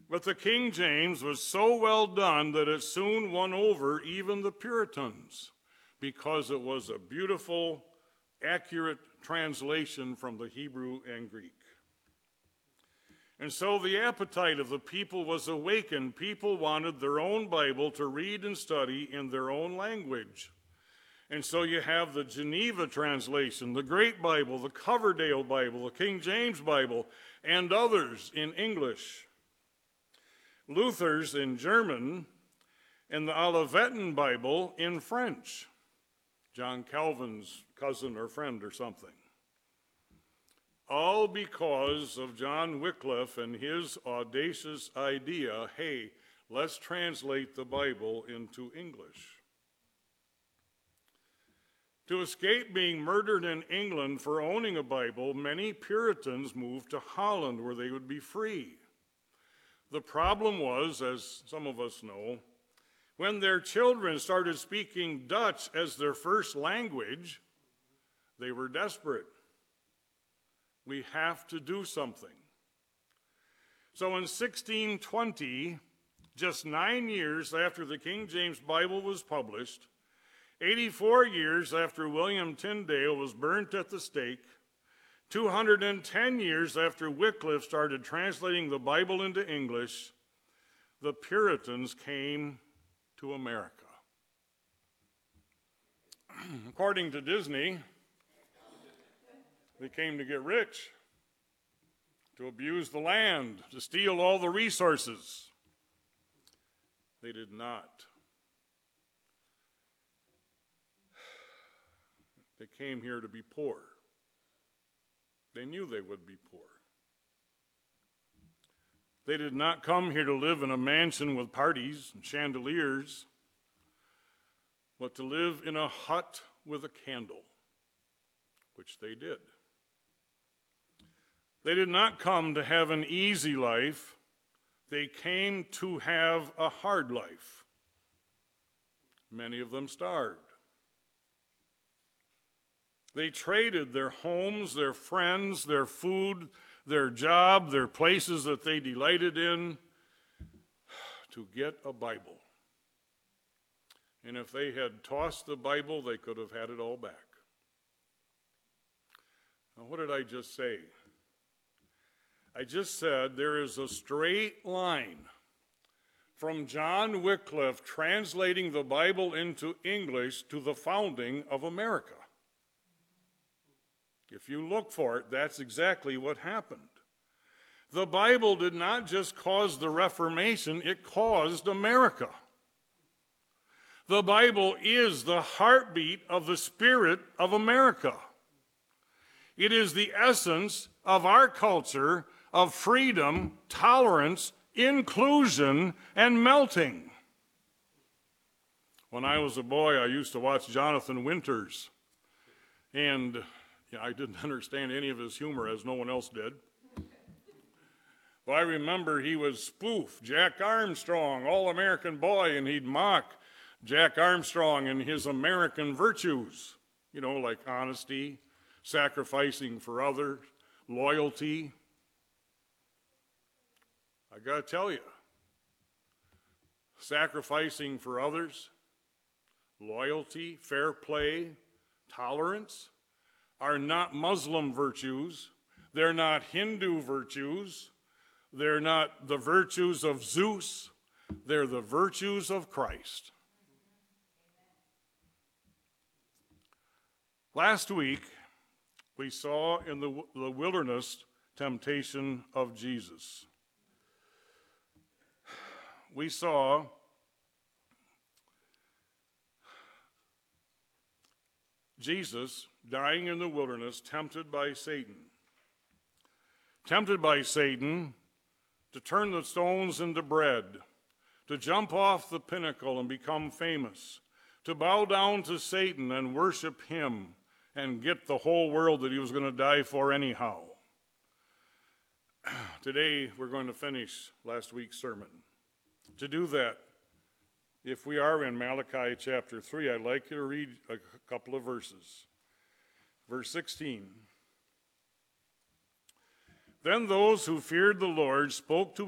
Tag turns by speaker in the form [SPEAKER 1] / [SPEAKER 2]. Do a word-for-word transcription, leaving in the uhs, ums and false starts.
[SPEAKER 1] But the King James was so well done that it soon won over even the Puritans because it was a beautiful, accurate translation from the Hebrew and Greek. And so the appetite of the people was awakened. People wanted their own Bible to read and study in their own language. And so you have the Geneva translation, the Great Bible, the Coverdale Bible, the King James Bible, and others in English. Luther's in German, and the Olivetan Bible in French, John Calvin's cousin or friend or something. All because of John Wycliffe and his audacious idea, hey, let's translate the Bible into English. To escape being murdered in England for owning a Bible, many Puritans moved to Holland where they would be free. The problem was, as some of us know, when their children started speaking Dutch as their first language, they were desperate. We have to do something. So in sixteen twenty, just nine years after the King James Bible was published, eighty-four years after William Tyndale was burnt at the stake, two hundred ten years after Wycliffe started translating the Bible into English, the Puritans came to America. According to Disney, they came to get rich, to abuse the land, to steal all the resources. They did not. They came here to be poor. They knew they would be poor. They did not come here to live in a mansion with parties and chandeliers, but to live in a hut with a candle, which they did. They did not come to have an easy life. They came to have a hard life. Many of them starved. They traded their homes, their friends, their food, their job, their places that they delighted in to get a Bible. And if they had tossed the Bible, they could have had it all back. Now, what did I just say? I just said there is a straight line from John Wycliffe translating the Bible into English to the founding of America. If you look for it, that's exactly what happened. The Bible did not just cause the Reformation, it caused America. The Bible is the heartbeat of the spirit of America. It is the essence of our culture of freedom, tolerance, inclusion, and melting. When I was a boy, I used to watch Jonathan Winters, and yeah, I didn't understand any of his humor, as no one else did. But I remember he would spoof Jack Armstrong, all-American boy, and he'd mock Jack Armstrong and his American virtues, you know, like honesty, sacrificing for others, loyalty. I got to tell you, sacrificing for others, loyalty, fair play, tolerance are not Muslim virtues. They're not Hindu virtues. They're not the virtues of Zeus. They're the virtues of Christ. Last week, we saw in the, the wilderness temptation of Jesus. We saw Jesus dying in the wilderness, tempted by Satan. Tempted by Satan to turn the stones into bread, to jump off the pinnacle and become famous, to bow down to Satan and worship him and get the whole world that he was going to die for anyhow. Today, we're going to finish last week's sermon. To do that, if we are in Malachi chapter three, I'd like you to read a couple of verses. Verse sixteen. Then those who feared the Lord spoke to